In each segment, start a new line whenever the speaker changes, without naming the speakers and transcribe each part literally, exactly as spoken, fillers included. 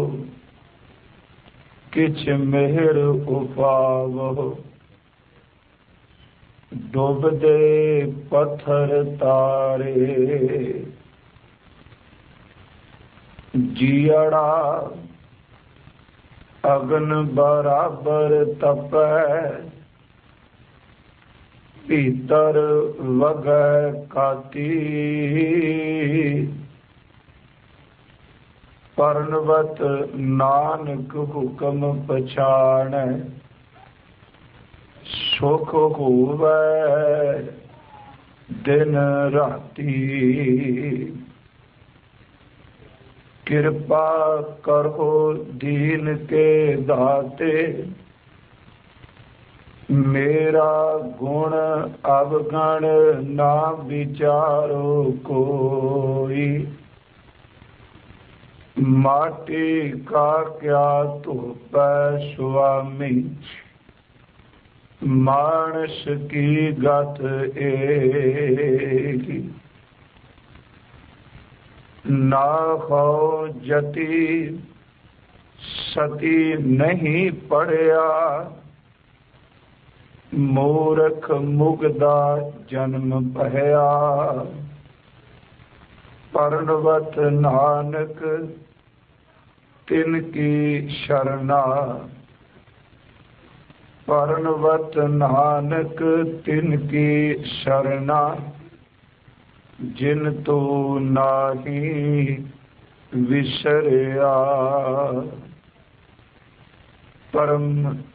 किछ मेहर उपावो। डूबदे पत्थर तारे जियड़ा अगन बराबर तपै। भीतर वगै काती परनवत नानक हुक्म पछाणै। सुख होवै दिन राती कृपा करो दीन के दाते। मेरा गुण अवगण ना विचारो कोई। माटी का क्या धोपै स्वामी मानस की गत एक। ना हो जति सती नहीं पढ़िया। मूर्ख मुगदा जन्म पहया। परनवत नानक तिनकी शरणा। परनवत नानक तिनकी शरणा। जिन तो नाही विसरिया। परम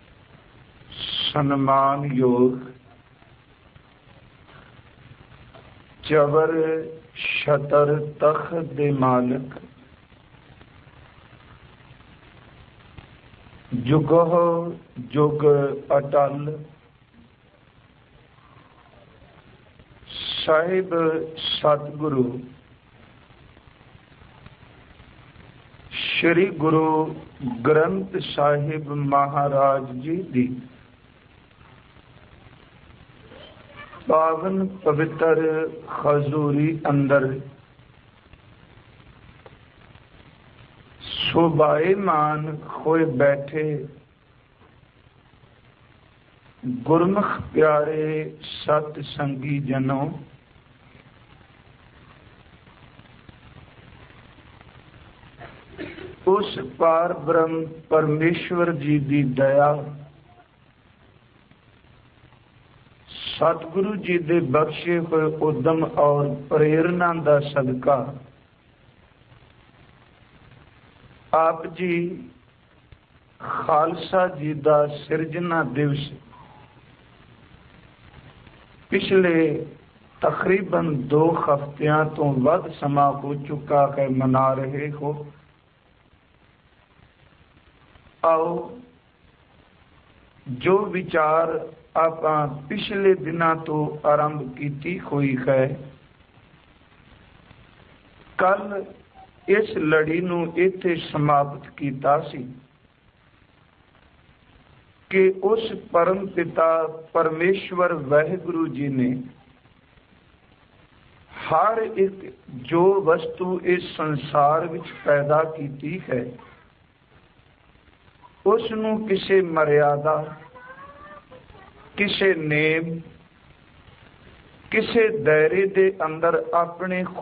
सन्मान योग जबर शतर तख्त दे मालिक जुगो जुग अटल। साहिब सतगुरु श्री गुरु ग्रंथ साहिब महाराज जी दी पावन पवित्र हजूरी अंदर शोभायमान होए बैठे गुरमुख प्यारे सत संगी जनों। उस पार ब्रह्म परमेश्वर जी की दया सतगुरु जी दे बख्शे हुए उद्यम और प्रेरणा का सदका आप जी खालसा जी का सिरजना दिवस पिछले तकरीबन दो हफ्तियां तो वध समा हो चुका है मना रहे हो। आओ जो विचार आप पिछले दिनों तो आरंभ की हुई है कल इस लड़ी नूं इत्थे समाप्त किया सी कि उस परम पिता परमेश्वर वाहिगुरु जी ने हर एक जो वस्तु इस संसार विच पैदा की है उसनूं किसी मर्यादा किसी नेम किसी दायरे दे अंदर अपने